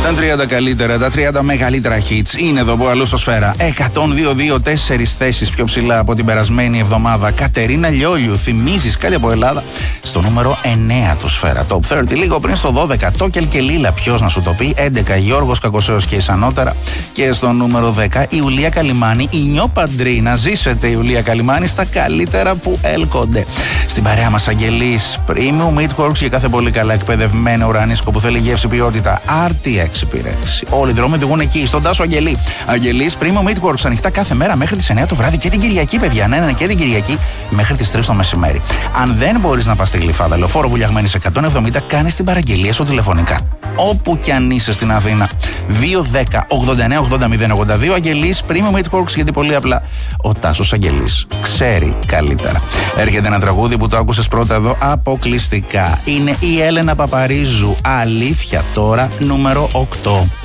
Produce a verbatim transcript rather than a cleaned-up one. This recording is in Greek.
Τα τριάντα καλύτερα, τα τριάντα μεγαλύτερα hits είναι εδώ που αλλού στο Σφαίρα. εκατόν δύο κόμμα δύο, τέσσερις θέσεις πιο ψηλά από την περασμένη εβδομάδα. Κατερίνα Λιόλιου, θυμίζεις κάτι από Ελλάδα, στο νούμερο εννέα του Σφαίρα. Top τριάντα, λίγο πριν στο δώδεκα. Τόκελ και Λίλα, ποιος να σου το πει. έντεκα, Γιώργος Κακοσέος και Ισανότερα. Και στο νούμερο δέκα, η Ιουλία Καλιμάνη, η Νιόπαντρη. Να ζήσετε, η Ιουλία Καλιμάνη, στα καλύτερα που έλκονται. Στην παρέα μας Αγγελής, Premium Meatworks για κάθε πολύ καλά εκπαιδευμένο ουρανίσκο που θέλει γεύση ποιότητα. αρ τι εξυπηρέτηση. Όλοι οι δρόμοι οδηγούν εκεί, στον Τάσο Αγγελή. Αγγελής, Premium Meatworks, ανοιχτά κάθε μέρα μέχρι τις εννέα το βράδυ και την Κυριακή, παιδιά. Ναι, ναι, και την Κυριακή μέχρι τις τρεις το μεσημέρι. Αν δεν μπορείς να πας στη Γλυφάδα, Λεωφόρο Βουλιαγμένης εκατόν εβδομήντα, κάνεις την παραγγελία σου τηλεφωνικά. Όπου κι αν είσαι στην Αθήνα. δύο δέκα ογδόντα εννέα ογδόντα μηδέν ογδόντα δύο. Αγγελής, Premium Meatworks, γιατί πολύ απλά ο Τάσος Αγγελής ξέρει καλύτερα. Έρχεται ένα τραγούδι που το άκουσες πρώτα εδώ αποκλειστικά. Είναι η Έλενα Παπαρίζου. Αλήθεια τώρα, νούμερο οκτώ.